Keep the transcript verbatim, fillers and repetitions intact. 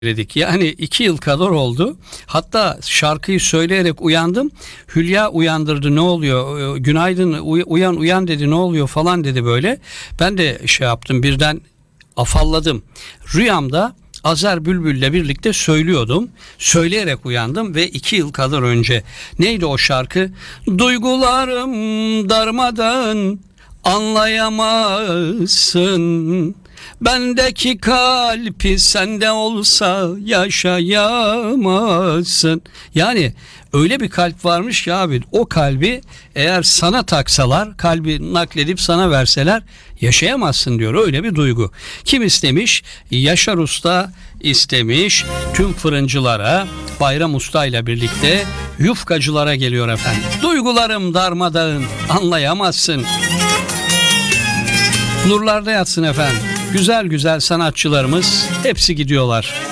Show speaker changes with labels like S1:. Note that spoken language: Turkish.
S1: dedik. Yani iki yıl kadar oldu. Hatta şarkıyı söyleyerek uyandım. Hülya uyandırdı, ne oluyor? Günaydın, uyan uyan dedi, ne oluyor falan dedi böyle. Ben de şey yaptım, birden afalladım. Rüyamda Azer Bülbül'le birlikte söylüyordum. Söyleyerek uyandım ve iki yıl kadar önce. Neydi o şarkı? Duygularım darmadan, anlayamazsın. Bendeki kalpi sende olsa yaşayamazsın. Yani öyle bir kalp varmış ki abi, o kalbi eğer sana taksalar, kalbi nakledip sana verseler yaşayamazsın diyor. Öyle bir duygu. Kim istemiş? Yaşar Usta istemiş. Tüm fırıncılara, Bayram Usta ile birlikte yufkacılara geliyor efendim. Duygularım darmadağın, anlayamazsın. Nurlarda yatsın efendim. Güzel güzel sanatçılarımız hepsi gidiyorlar.